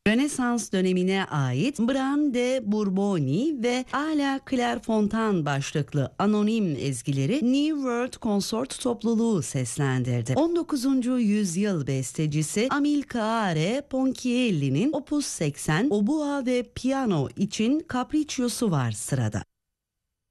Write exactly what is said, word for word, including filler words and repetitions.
Rönesans dönemine ait Bran de Bourboni ve Ala Clairefontaine başlıklı anonim ezgileri New World Consort topluluğu seslendirdi. on dokuzuncu yüzyıl bestecisi Amilcare Ponchielli'nin Opus seksen, obua ve piyano için Capriccio'su var sırada.